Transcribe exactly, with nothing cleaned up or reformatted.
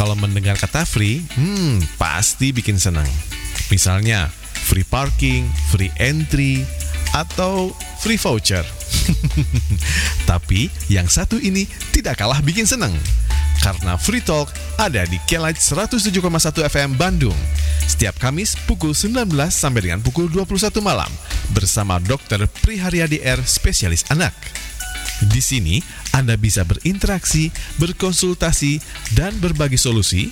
Kalau mendengar kata free, hmm, pasti bikin senang. Misalnya, free parking, free entry, atau free voucher. Tapi yang satu ini tidak kalah bikin senang. Karena Free Talk ada di Kelight seratus tujuh koma satu F M Bandung. Setiap Kamis pukul sembilan belas sampai dengan pukul dua puluh satu malam bersama dokter Priharyadi R, spesialis anak. Di sini Anda bisa berinteraksi, berkonsultasi, dan berbagi solusi